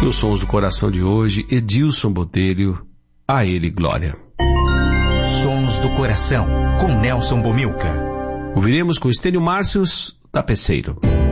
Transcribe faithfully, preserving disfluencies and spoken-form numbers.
Nos Sons do Coração de hoje, Edilson Botelho, a ele glória. Sons do Coração, com Nelson Bomilca. Ouviremos com Estênio Márcios, Tapeceiro.